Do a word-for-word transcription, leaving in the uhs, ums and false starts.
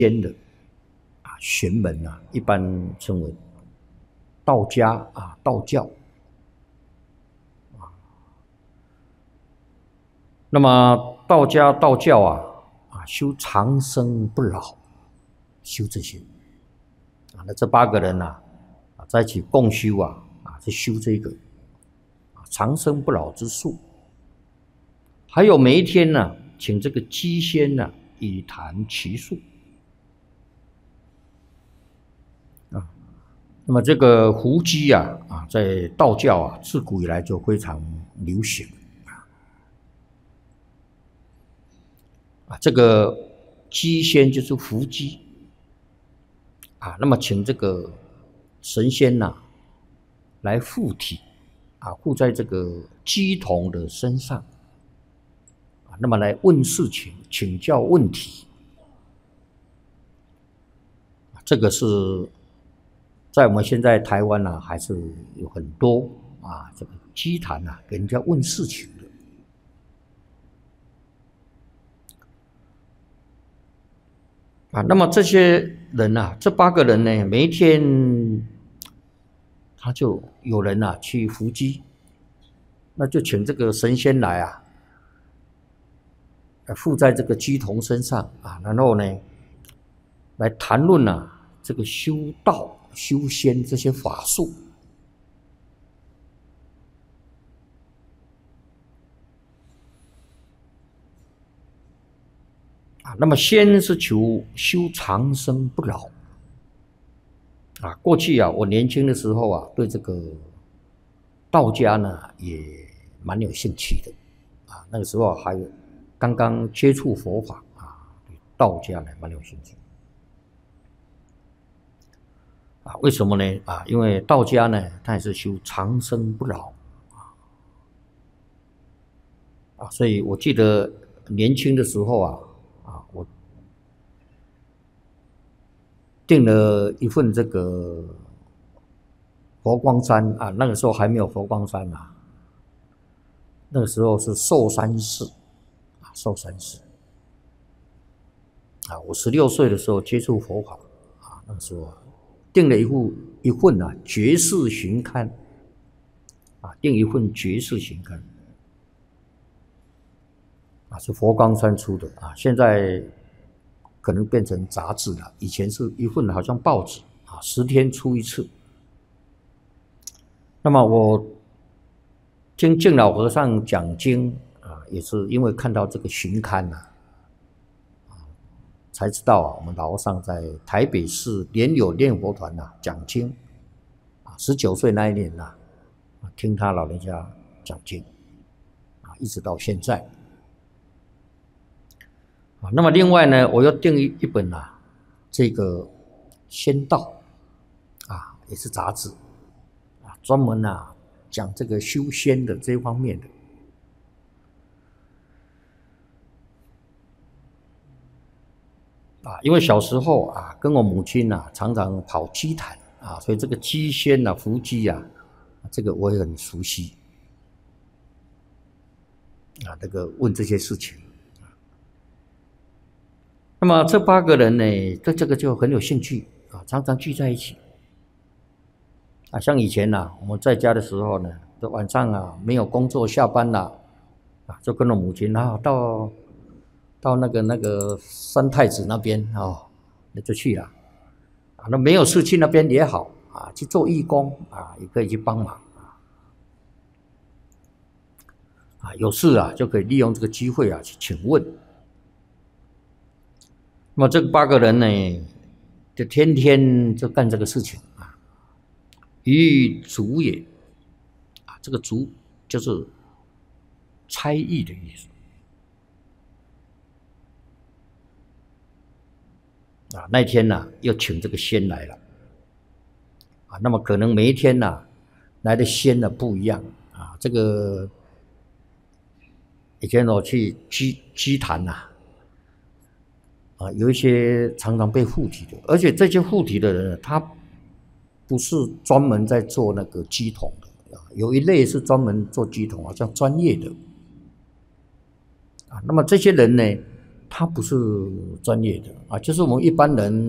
仙的啊玄门啊，一般称为道家啊道教啊。那么道家道教啊啊修长生不老，修这些啊，那这八个人呐啊在一起共修啊啊，是修这个啊长生不老之术。还有每一天呢，请这个鸡仙呢以谈其术啊。那么这个伏击啊啊，在道教啊自古以来就非常流行啊。这个鸡仙就是伏击啊，那么请这个神仙呐、啊、来附体啊，附在这个鸡童的身上。那么来问事情，请教问题，这个是在我们现在台湾呢、啊，还是有很多啊，这个鸡坛啊，给人家问事情的啊。那么这些人啊，这八个人呢，每一天他就有人啊去伏击，那就请这个神仙来啊。附在这个鸡童身上啊，然后呢，来谈论啊这个修道、修仙这些法术啊。那么仙是求修长生不老啊。过去啊，我年轻的时候啊，对这个道家呢也蛮有兴趣的啊。那个时候还有。刚刚接触佛法啊，对道家呢蛮有兴趣啊。为什么呢？啊，因为道家呢，它也是修长生不老啊啊，所以我记得年轻的时候啊啊，我订了一份这个佛光山啊，那个时候还没有佛光山啊，那个时候是寿山寺。寿山寺啊，我十六岁的时候接触佛法啊，那个时候订了一副一份啊绝世寻刊啊，订一份绝世寻刊啊，是佛光山出的啊，现在可能变成杂志了，以前是一份好像报纸啊，十天出一次。那么我听净老和尚讲经。也是因为看到这个巡刊呐、啊，才知道啊，我们老和尚在台北市莲友念佛团呐、啊、讲经啊，十九岁那一年呐、啊，听他老人家讲经啊，一直到现在啊。那么另外呢，我又订一一本啊，这个仙道啊，也是杂志啊，专门啊讲这个修仙的这方面的。啊，因为小时候啊，跟我母亲啊常常跑鸡坛啊，所以这个鸡仙啊、伏击啊，这个我也很熟悉啊。这个问这些事情，那么这八个人呢，对这个就很有兴趣啊，常常聚在一起啊。像以前呐、啊，我们在家的时候呢，这晚上啊没有工作下班了啊，就跟着母亲啊到。到那个那个三太子那边哦，那就去了啊。那没有事去那边也好啊，去做义工啊，也可以去帮忙啊。啊，有事啊就可以利用这个机会啊去请问。那么这八个人呢，就天天就干这个事情啊。于主也啊，这个主就是差役的意思。啊，那天呢、啊，又请这个仙来了，啊，那么可能每一天呢、啊，来的仙呢不一样啊。这个以前我去鸡鸡坛呐，啊，有一些常常被附体的，而且这些附体的人，他不是专门在做那个鸡桶的啊，有一类是专门做鸡桶，好像专业的啊。那么这些人呢， 他不是专业的啊，就是我们一般人